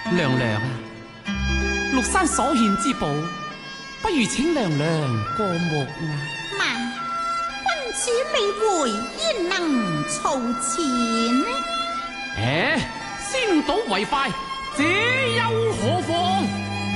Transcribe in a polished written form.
娘娘啊，陸山所獻之寶，不如請娘娘過目啊！ 慢，君主未回，焉能操前呢？ 先睹為快，這又何妨？